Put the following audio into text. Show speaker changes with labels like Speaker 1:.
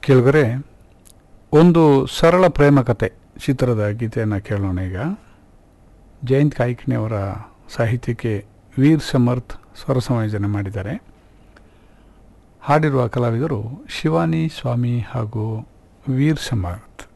Speaker 1: ಕೇಳಿದರೆ ಒಂದು ಸರಳ ಪ್ರೇಮ ಕತೆ ಚಿತ್ರದ ಗೀತೆಯನ್ನು ಕೇಳೋಣ ಈಗ. ಜಯಂತ್ ಕಾಯ್ಕಿಣಿಯವರ ಸಾಹಿತ್ಯಕ್ಕೆ ವೀರ್ ಸಮರ್ಥ್ ಸ್ವರ ಸಂಯೋಜನೆ ಮಾಡಿದ್ದಾರೆ. ಹಾಡಿರುವ ಕಲಾವಿದರು ಶಿವಾನಿ ಸ್ವಾಮಿ ಹಾಗೂ ವೀರ್ ಸಮರ್ಥ್.